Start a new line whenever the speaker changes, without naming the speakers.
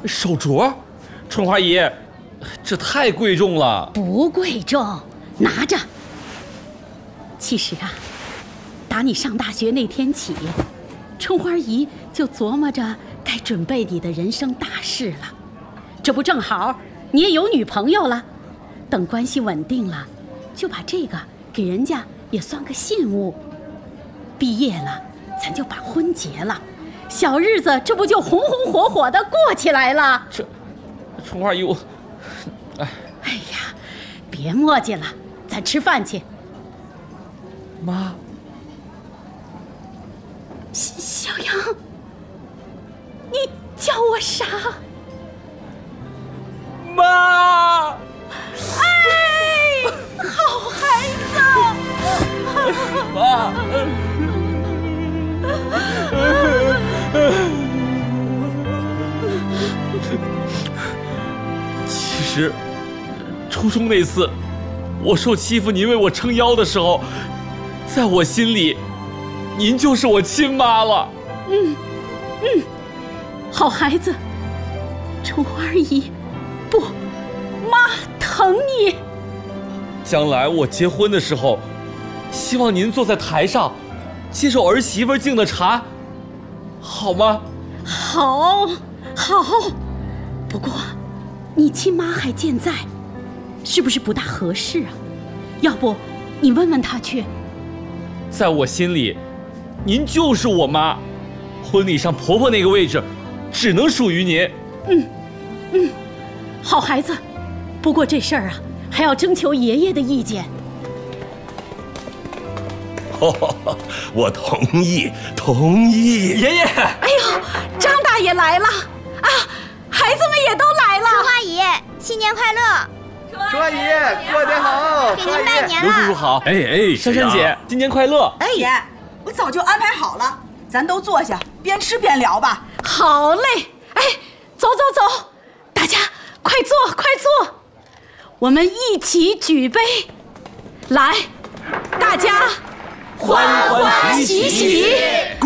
手镯，春花姨，这太贵重了。
不贵重，拿着。其实啊，打你上大学那天起，春花姨就琢磨着该准备你的人生大事了。这不正好，你也有女朋友了，等关系稳定了，就把这个给人家也算个信物。毕业了，咱就把婚结了，小日子这不就红红火火的过起来了？
这，春花姨，
哎呀，别磨叽了，咱吃饭去。
妈，
小杨，你叫我啥？
妈！
哎，好孩子！
妈！其实，初中那次，我受欺负，您为我撑腰的时候，在我心里，您就是我亲妈了。
好孩子，春花姨，不，妈疼你。
将来我结婚的时候，希望您坐在台上，接受儿媳妇敬的茶，好吗？
好，好。不过，你亲妈还健在，是不是不大合适啊？要不，你问问她去。
在我心里，您就是我妈，婚礼上婆婆那个位置，只能属于您。
好孩子。不过这事儿啊，还要征求爷爷的意见。
我同意，同意。
爷爷，
哎呦，张大爷来了啊！孩子们也都来了。
春花姨，新年快乐！
春花姨过年好，
给您拜年
刘叔叔
了。
好。
哎，
珊珊姐，新年快乐。
哎，姐，我早就安排好了，咱都坐下，边吃边聊吧。
好嘞，哎，走走走，大家快坐快坐，我们一起举杯，来，大家欢欢喜喜。